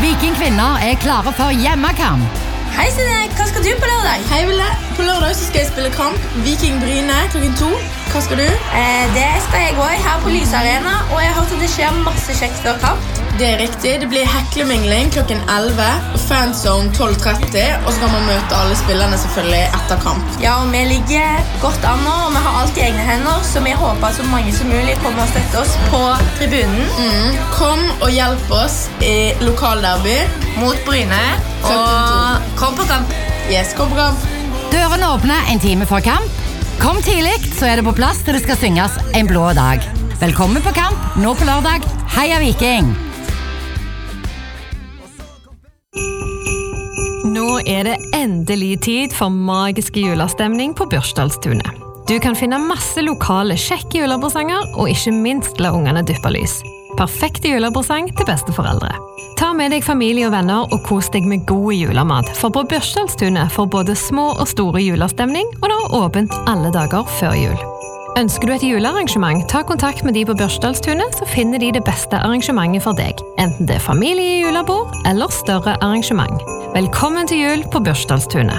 Viking kvinner klare for hjemmekamp. Hei Stine, hva skal du på lørdag? Hei Ville, på lørdag så skal jeg spille kamp Viking Bryne klokken 2. Hva skal du? Det skal jeg også her på Lysarena, og jeg har hørt at det skjer masse kjekt før kamp. Det riktig, det blir heklemingling klokken 11 og fanzone 12:30, og så kan man møte alle spillerne selvfølgelig etter kamp. Ja, og vi ligger godt an nå, og vi har alt i egne hender, så vi håper at så mange som mulig kommer og støtter oss på tribunen. Kom og hjelp oss i lokalderby Mot Bryne, og kom på kamp. Yes, kom på kamp. Dørene åpner en time for kamp. Kom tidlig, så det på plass til det skal synges en blå dag. Velkommen på kamp, nå på lørdag. Heia Viking! Nå det endelig tid for magisk julestemning på Bjørsdalstunet. Du kan finne masse lokale kjekke julepresanger, og ikke minst la ungene dyppe lys. Perfekte julepresang til besteforeldre. Ta med deg familie og venner og kos deg med god julemat, for på Bjørsdalstunet får både små og store julestemning, og det åpent alle dager før jul. Ønsker du et julearrangement, ta kontakt med de på Bjørsdalstunet, så finner de det beste arrangementet for deg, enten det familiejulebord eller større arrangement. Velkommen til jul på Bjørsdalstunet.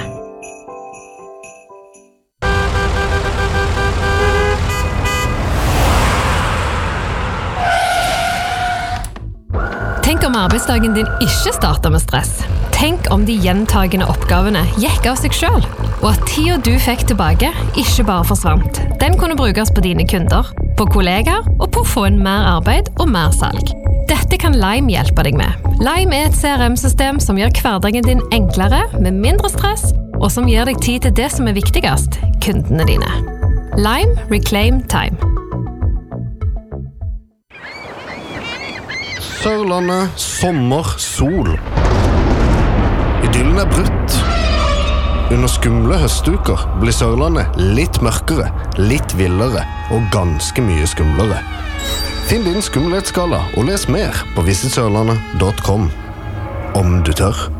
Tenk om arbeidsdagen din ikke starter med stress. Tenk om de gjentagende oppgavene gikk av seg selv, og at tiden du fikk tilbake ikke bare forsvant. Den kunne brukes på dine kunder, på kollegaer og på å få en mer arbeid og mer salg. Dette kan Lime hjelpe deg med. Lime et CRM-system som gjør hverdagen din enklere, med mindre stress, og som gir deg tid til det som viktigst, kundene dine. Lime Reclaim Time. Sørlandet, sommer, sol. Idyllen brutt. Under skumle høstuker blir Sørlandet litt mørkere, litt villere og ganske mye skumlere. Finn din skumlighetsskala og les mer på visitsørlandet.com. Om du tør.